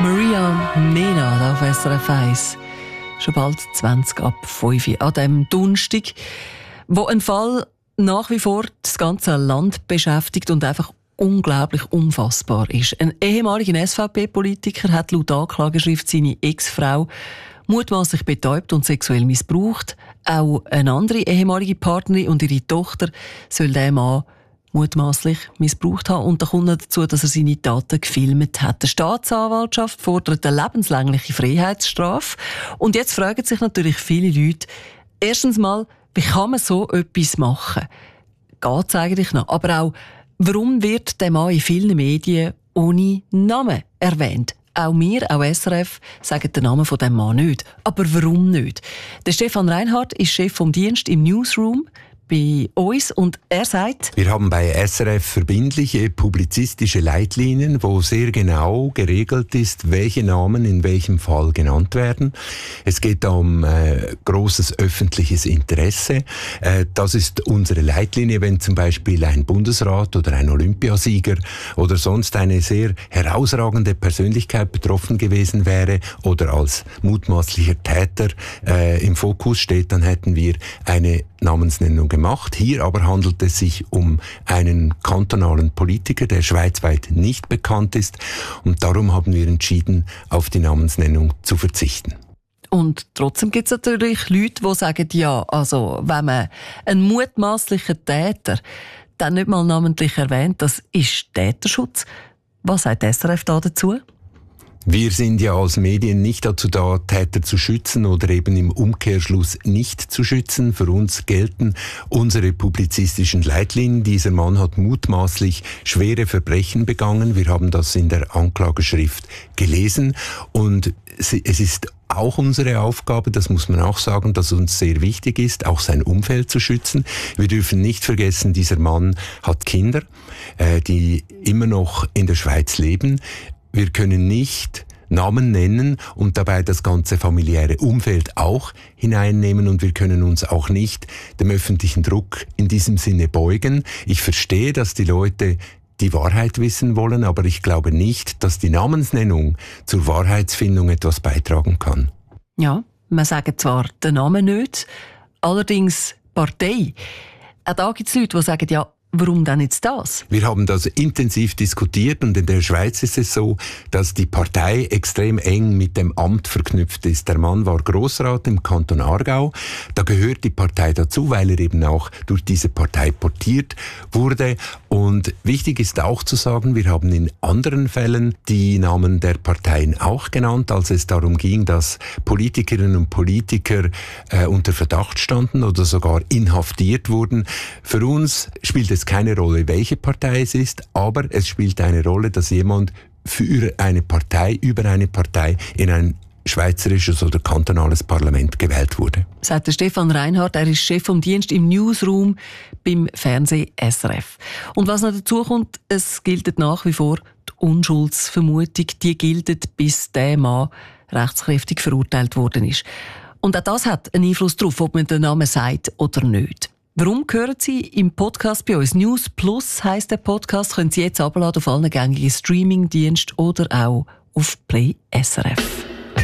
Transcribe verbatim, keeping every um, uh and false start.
Maria Mena auf S R F eins. Schon bald zwanzig ab fünf an diesem Donnerstag, wo ein Fall nach wie vor das ganze Land beschäftigt und einfach unglaublich unfassbar ist. Ein ehemaliger S V P-Politiker hat laut Anklageschrift seine Ex-Frau mutmaßlich betäubt und sexuell missbraucht. Auch eine andere ehemalige Partnerin und ihre Tochter soll den Mann mutmaßlich missbraucht haben. Und da kommt noch dazu, dass er seine Taten gefilmt hat. Die Staatsanwaltschaft fordert eine lebenslängliche Freiheitsstrafe. Und jetzt fragen sich natürlich viele Leute, erstens mal, wie kann man so etwas machen? Geht es eigentlich noch? Aber auch, warum wird der Mann in vielen Medien ohne Namen erwähnt? Auch wir, auch S R F, sagen den Namen von dem Mann nicht. Aber warum nicht? Der Stefan Reinhardt ist Chef vom Dienst im Newsroom bei uns und er sagt: Wir haben bei S R F verbindliche publizistische Leitlinien, wo sehr genau geregelt ist, welche Namen in welchem Fall genannt werden. Es geht da um äh, großes öffentliches Interesse. Äh, das ist unsere Leitlinie, wenn zum Beispiel ein Bundesrat oder ein Olympiasieger oder sonst eine sehr herausragende Persönlichkeit betroffen gewesen wäre oder als mutmaßlicher Täter äh, im Fokus steht, dann hätten wir eine Namensnennung gemacht. Hier aber handelt es sich um einen kantonalen Politiker, der schweizweit nicht bekannt ist, und darum haben wir entschieden, auf die Namensnennung zu verzichten. Und trotzdem gibt es natürlich Leute, die sagen, ja, also wenn man einen mutmaßlichen Täter dann nicht mal namentlich erwähnt, das ist Täterschutz. Was sagt S R F da dazu? Wir sind ja als Medien nicht dazu da, Täter zu schützen oder eben im Umkehrschluss nicht zu schützen. Für uns gelten unsere publizistischen Leitlinien. Dieser Mann hat mutmaßlich schwere Verbrechen begangen. Wir haben das in der Anklageschrift gelesen. Und es ist auch unsere Aufgabe, das muss man auch sagen, dass uns sehr wichtig ist, auch sein Umfeld zu schützen. Wir dürfen nicht vergessen, dieser Mann hat Kinder, die immer noch in der Schweiz leben. Wir können nicht Namen nennen und dabei das ganze familiäre Umfeld auch hineinnehmen, und wir können uns auch nicht dem öffentlichen Druck in diesem Sinne beugen. Ich verstehe, dass die Leute die Wahrheit wissen wollen, aber ich glaube nicht, dass die Namensnennung zur Wahrheitsfindung etwas beitragen kann. Ja, man sagt zwar den Namen nicht, allerdings Partei. Auch da gibt es Leute, die sagen, ja, warum denn jetzt das? Wir haben das intensiv diskutiert, und in der Schweiz ist es so, dass die Partei extrem eng mit dem Amt verknüpft ist. Der Mann war Grossrat im Kanton Aargau. Da gehört die Partei dazu, weil er eben auch durch diese Partei portiert wurde. Und wichtig ist auch zu sagen, wir haben in anderen Fällen die Namen der Parteien auch genannt, als es darum ging, dass Politikerinnen und Politiker äh, unter Verdacht standen oder sogar inhaftiert wurden. Für uns spielt es keine Rolle, welche Partei es ist, aber es spielt eine Rolle, dass jemand für eine Partei, über eine Partei in ein schweizerisches oder kantonales Parlament gewählt wurde. Sagt der Stefan Reinhardt, er ist Chef vom Dienst im Newsroom beim Fernsehen S R F. Und was noch dazu kommt, es gilt nach wie vor die Unschuldsvermutung, die gilt, bis der Mann rechtskräftig verurteilt worden ist. Und auch das hat einen Einfluss darauf, ob man den Namen sagt oder nicht. Warum hören Sie im Podcast bei uns? News Plus heisst der Podcast, können Sie jetzt abladen auf allen gängigen Streamingdiensten oder auch auf Play S R F.